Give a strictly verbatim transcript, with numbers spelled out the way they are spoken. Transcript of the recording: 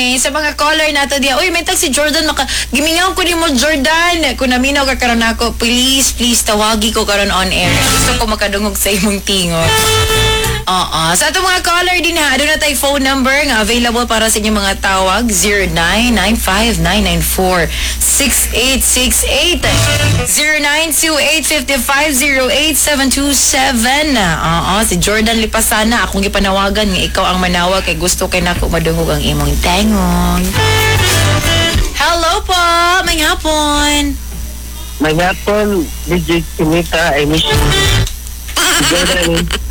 ni sa mga caller nato diya. Uy, may tag si Jordan maka gimingaw ko nimo Jordan. Kung naminaw ka karon ako, please please tawagi ko karon on air. Gusto ko makadungog sa imong tingot. Oo. Sa atong mga caller din ha, doon na tayo phone number nga available para sa inyong mga tawag zero nine nine five nine nine four six eight six eight zero nine two eight five five zero eight seven two seven. Oo, si Jordan Lipasana akong gipanawagan nga ikaw ang manawag kay gusto kay nako madungog ang imong tengon. Hello po, may hapon. May hapon, D J Kimita, I miss you. Jordan.